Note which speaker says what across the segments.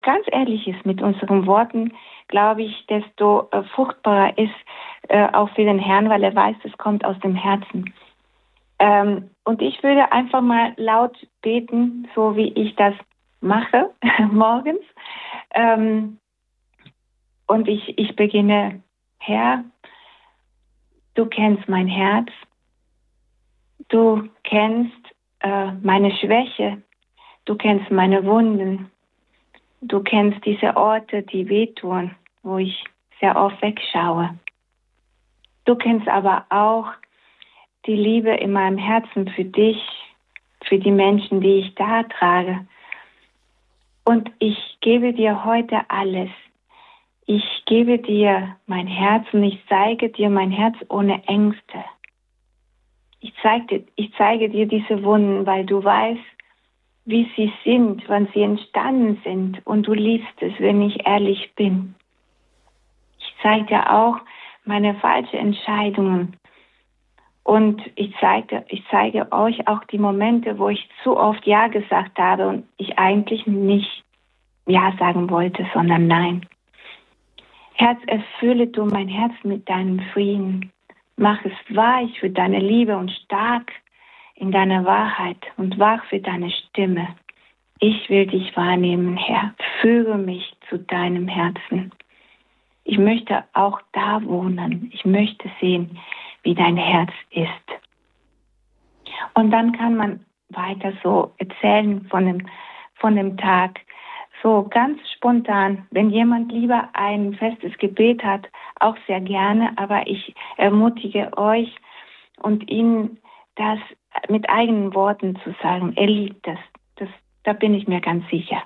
Speaker 1: ganz ehrlich ist mit unseren Worten, glaube ich, desto fruchtbarer ist auch für den Herrn, weil er weiß, es kommt aus dem Herzen. Und ich würde einfach mal laut beten, so wie ich das mache morgens. Und ich beginne: Herr, du kennst mein Herz, du kennst meine Schwäche, du kennst meine Wunden, du kennst diese Orte, die wehtun, wo ich sehr oft wegschaue. Du kennst aber auch die Liebe in meinem Herzen für dich, für die Menschen, die ich da trage. Und ich gebe dir heute alles. Ich gebe dir mein Herz und ich zeige dir mein Herz ohne Ängste. Ich zeige dir diese Wunden, weil du weißt, wie sie sind, wann sie entstanden sind. Und du liebst es, wenn ich ehrlich bin. Ich zeige dir auch meine falschen Entscheidungen. Und ich zeige euch auch die Momente, wo ich zu oft Ja gesagt habe und ich eigentlich nicht Ja sagen wollte, sondern Nein. Herz, erfülle du mein Herz mit deinem Frieden. Mach es weich für deine Liebe und stark in deiner Wahrheit und wach für deine Stimme. Ich will dich wahrnehmen, Herr. Führe mich zu deinem Herzen. Ich möchte auch da wohnen. Ich möchte sehen, wie dein Herz ist. Und dann kann man weiter so erzählen von dem Tag. So ganz spontan, wenn jemand lieber ein festes Gebet hat, auch sehr gerne, aber ich ermutige euch und Ihnen, das mit eigenen Worten zu sagen. Er liebt das. Da bin ich mir ganz sicher.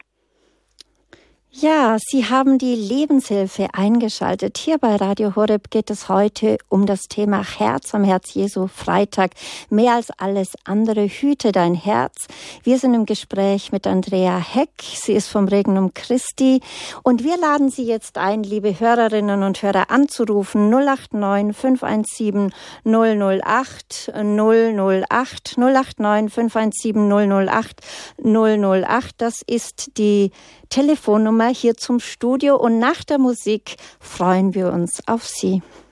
Speaker 2: Ja, Sie haben die Lebenshilfe eingeschaltet. Hier bei Radio Horeb geht es heute um das Thema Herz am Herz Jesu Freitag. Mehr als alles andere, hüte dein Herz. Wir sind im Gespräch mit Andrea Heck. Sie ist vom Regnum Christi. Und wir laden Sie jetzt ein, liebe Hörerinnen und Hörer, anzurufen. 089 517 008 008 089 517 008 008. Das ist die Telefonnummer hier zum Studio und nach der Musik freuen wir uns auf Sie.